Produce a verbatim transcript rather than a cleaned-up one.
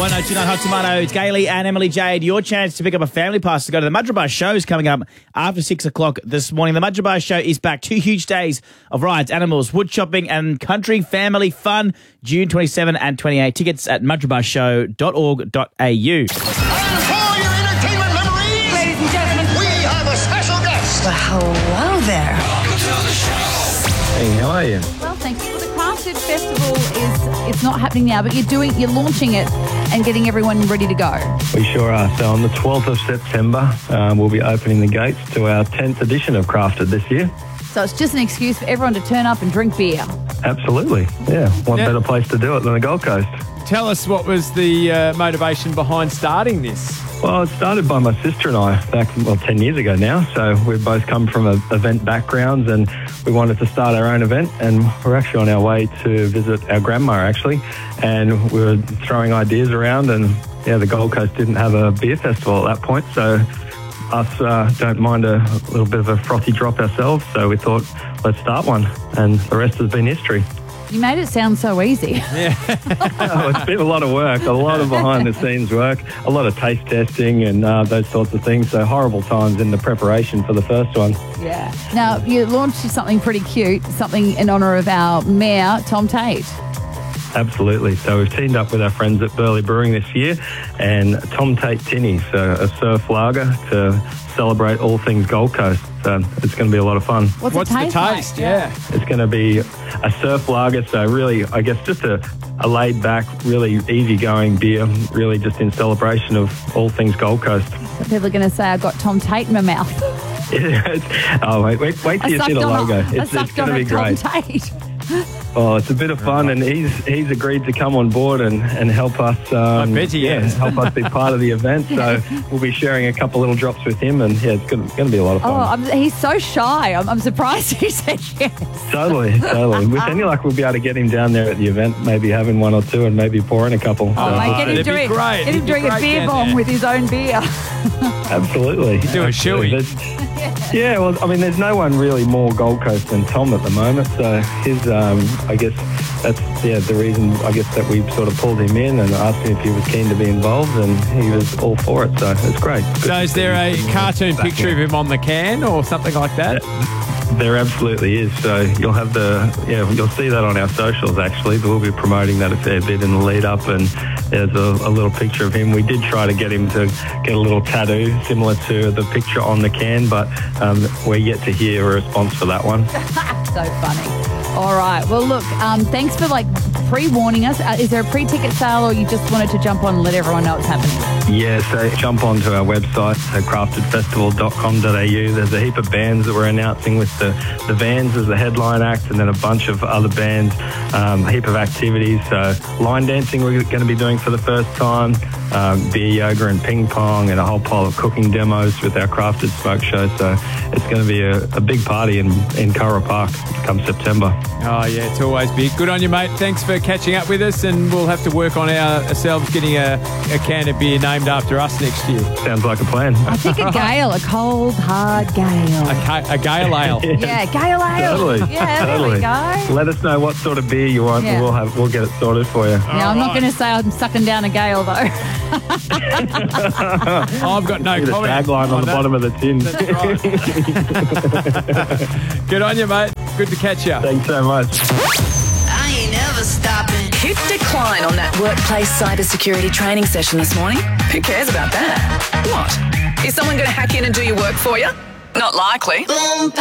one oh two nine Hot Tomato. It's Gailey and Emily Jade. Your chance to pick up a family pass to go to the Mudgeeraba show is coming up after six o'clock this morning. The Mudgeeraba show is back. Two huge days of rides, animals, wood chopping and country family fun. June twenty-seventh and twenty-eighth. Tickets at mudgeeraba show dot org dot a u. And for your entertainment memories, ladies and gentlemen, we have a special guest. well, hello there. Hey, how are you? Well, thank you. Well, the Crafted Festival is it's not happening now, but you're doing you're launching it and getting everyone ready to go. We sure are. So on the twelfth of September, um, we'll be opening the gates to our tenth edition of Crafted this year. So it's just an excuse for everyone to turn up and drink beer. Absolutely. Yeah. What Yeah. better place to do it than the Gold Coast? Tell us what was the uh, motivation behind starting this? Well, it started by my sister and I back, well, ten years ago now. So we've both come from a, event backgrounds and we wanted to start our own event. And we're actually on our way to visit our grandma, actually. And we were throwing ideas around and, yeah, the Gold Coast didn't have a beer festival at that point. So us uh, don't mind a little bit of a frothy drop ourselves. So we thought, let's start one. And the rest has been history. You made it sound so easy. Oh, it's been a lot of work, a lot of behind-the-scenes work, a lot of taste testing and uh, those sorts of things. So horrible times in the preparation for the first one. Yeah. Now, you launched something pretty cute, something in honour of our mayor, Tom Tate. Absolutely. So we've teamed up with our friends at Burleigh Brewing this year and Tom Tate Tinny, so a surf lager to celebrate all things Gold Coast. So it's going to be a lot of fun. What's, What's it the taste taste? like? Yeah. It's going to be a surf lager, so really, I guess, just a, a laid-back, really easygoing beer, really just in celebration of all things Gold Coast. So people are going to say I got Tom Tate in my mouth. Oh, wait, wait, wait till you see the logo. A, It's, I it's sucked going on to be a Tom great. Tate. Oh, it's a bit of fun, and he's he's agreed to come on board and, and help us. Um, I bet he yeah, is. help us be part of the event. So we'll be sharing a couple little drops with him, and yeah, it's going to be a lot of fun. Oh, I'm, he's so shy. I'm, I'm surprised he said yes. Totally, totally. With any luck, we'll be able to get him down there at the event, maybe having one or two, and maybe pouring a couple. Oh, So, mate, get him that'd be doing, great. get him It'd be doing a great beer down bomb there. with his own beer. absolutely. Do a shoey. There's- Yeah, well, I mean, there's no one really more Gold Coast than Tom at the moment. So his, um, I guess that's yeah the reason. I guess that we sort of pulled him in and asked him if he was keen to be involved, and he was all for it. So it's great. So is there a cartoon picture of him on the can or something like that? There absolutely is. So you'll have the yeah you'll see that on our socials. Actually, we'll be promoting that a fair bit in the lead up, and there's a, a little picture of him. We did try to get him to get a little tattoo similar to the picture on the can, but um, we're yet to hear a response for that one. So funny. All right. Well, look, um, thanks for like pre-warning us. Uh, is there a pre-ticket sale or you just wanted to jump on and let everyone know what's happening? Yeah, so jump onto our website at crafted festival dot com dot a u. There's a heap of bands that we're announcing with the, the Vans as the headline act, and then a bunch of other bands, um, a heap of activities. So line dancing we're going to be doing for the first time, um, beer yoga and ping pong, and a whole pile of cooking demos with our Crafted Smoke Show. So it's going to be a, a big party in, in Curra Park come September. Oh, yeah, it's always big. Good on you, mate. Thanks for catching up with us, and we'll have to work on our, ourselves getting a, a can of beer named after us next year. Sounds like a plan. I think a gale, a cold, hard gale. A, ca- a gale ale. Yeah, gale ale. Totally. Yeah, totally. there we go. Let us know what sort of beer you want, Yeah. and we'll have we'll get it sorted for you. Now, I'm not right. going to say I'm sucking down a gale, though. Oh, I've got no Get a comment. tagline on the that. bottom of the tin. That's right. Good on you, mate. Good to catch you. Thanks so much. I ain't never stopping. Hit decline on that workplace cybersecurity training session this morning. Who cares about that? What? Is someone going to hack in and do your work for you? Not likely. Boom,